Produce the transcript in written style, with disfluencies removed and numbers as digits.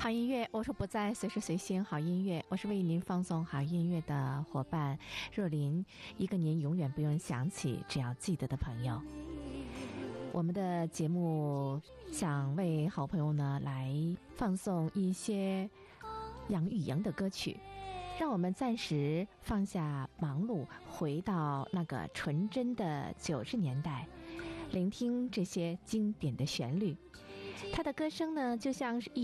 好音乐，我说不在，随时随心。好音乐，我是为您放送好音乐的伙伴若琳，一个您永远不用想起，只要记得的朋友。我们的节目想为好朋友呢来放送一些杨钰莹的歌曲，让我们暂时放下忙碌，回到那个纯真的90年代，聆听这些经典的旋律。他的歌声呢，就像是